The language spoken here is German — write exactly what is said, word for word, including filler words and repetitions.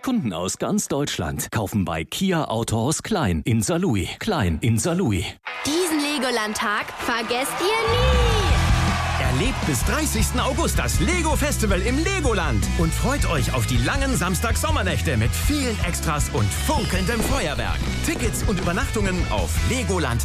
Kunden aus ganz Deutschland kaufen bei Kia Autohaus Klein in Saarlouis. Klein in Saarlouis. Diesen Legoland-Tag vergesst ihr nie! Erlebt bis dreißigsten August das Lego-Festival im Legoland und freut euch auf die langen Samstag-Sommernächte mit vielen Extras und funkelndem Feuerwerk. Tickets und Übernachtungen auf legoland